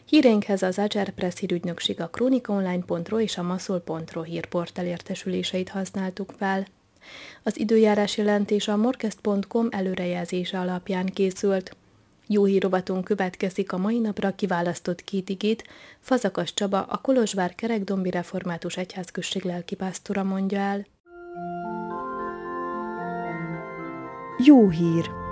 Híreinkhez az Ager Press hírügynökség, a kronikaonline.ro és a maszol.ro hírportál értesüléseit használtuk fel. Az időjárás jelentés a morkest.com előrejelzése alapján készült. Jó hírrovatunk következik, a mai napra kiválasztott két igét Fazakas Csaba, a Kolozsvár Kerekdombi Református Egyházközség lelkipásztora mondja el. Jó hír!